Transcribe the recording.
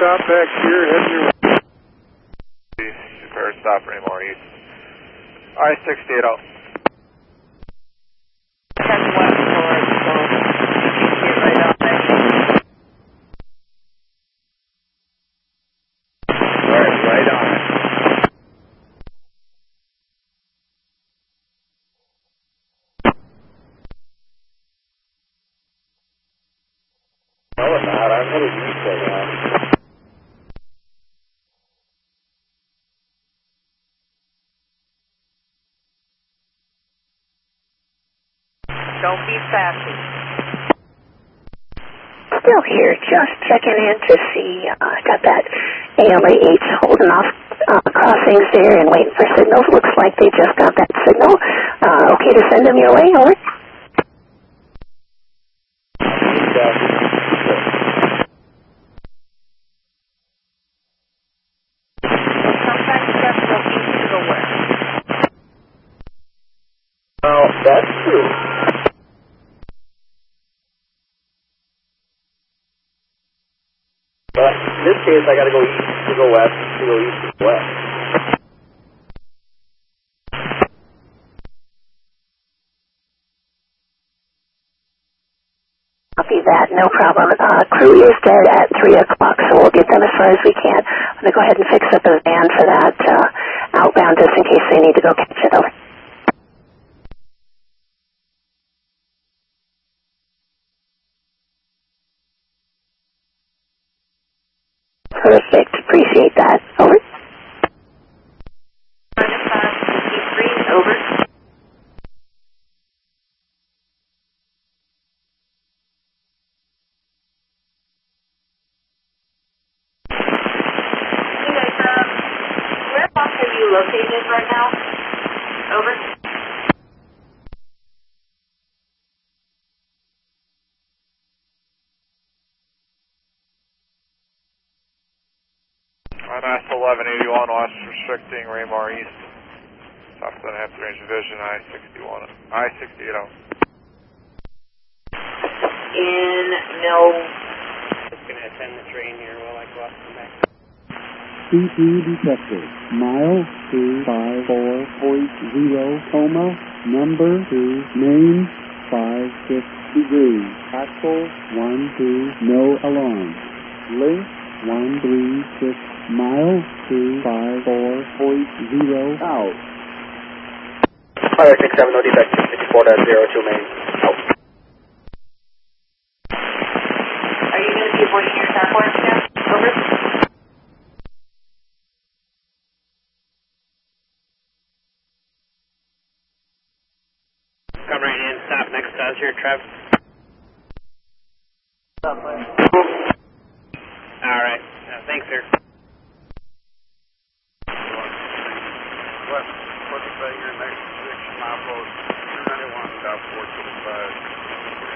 stop back here, heading your way. Prepare to stop anymore east. I-680. That's 1 4, so get right on there. Alright, right on it. No, it's not. I'm headed east right now. Don't be sassy. Still here, just checking in to see, got that ALA 8's holding off crossings there and waiting for signals. Looks like they just got that signal. Okay to send them your way, over? Sometimes you have to go east to go west. Well, that's true. But in this case, I gotta go east to go west, to go east to go west. Copy that, no problem. Crew is dead at 3 o'clock, so we'll get them as far as we can. I'm going to go ahead and fix up a van for that outbound just in case they need to go catch it, over. Perfect. Appreciate that. Over. Over. Hey guys, whereabouts are you located right now? Over. On S1181 west, restricting Raymore east. South of half range division, I-61, I-680. In no. Just going to attend the train here while I go up and back. CP detected. Mile 254.0, coma, number 2, name 56 degrees. Axle 12, no alarm. Length 136, mile 254.0, out. Fire 67, no defect, 64.02 main. Out. Are you going to be avoiding your starport now? Over. Come right in, stop next to us here, Trev. Alright, thanks, sir. West, 45 your next 6 mile post, 291, 425.